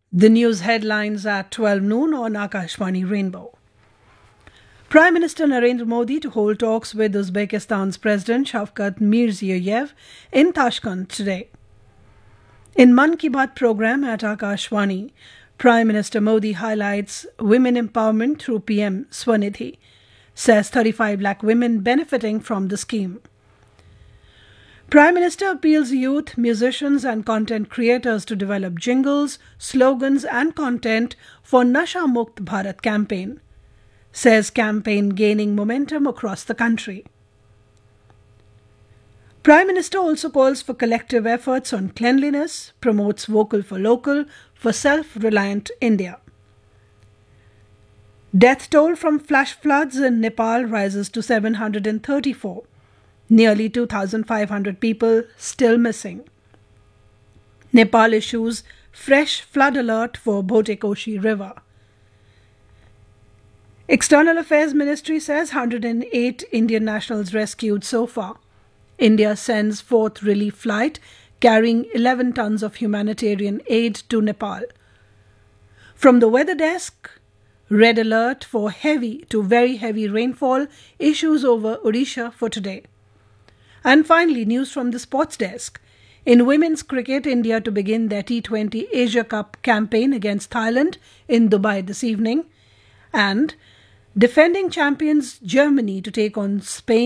The news headlines at 12 noon on Akashvani Rainbow. Prime Minister Narendra Modi to hold talks with Uzbekistan's President Shavkat Mirziyoyev in Tashkent today. In Mann Ki Baat program at Akashvani, Prime Minister Modi highlights women empowerment through PM Swanidhi, says 35 lakh women benefiting from the scheme. Prime Minister appeals youth, musicians and content creators to develop jingles, slogans and content for Nasha Mukt Bharat campaign, says campaign gaining momentum across the country. Prime Minister also calls for collective efforts on cleanliness, promotes vocal for local for self-reliant India. Death toll from flash floods in Nepal rises to 734. Nearly 2,500 people still missing. Nepal issues fresh flood alert for Bhotekoshi River. External Affairs Ministry says 108 Indian nationals rescued so far. India sends fourth relief flight carrying 11 tons of humanitarian aid to Nepal. From the weather desk, red alert for heavy to very heavy rainfall issues over Odisha for today. And finally, news from the sports desk. In women's cricket, India to begin their T20 Asia Cup campaign against Thailand in Dubai this evening. And defending champions Germany to take on Spain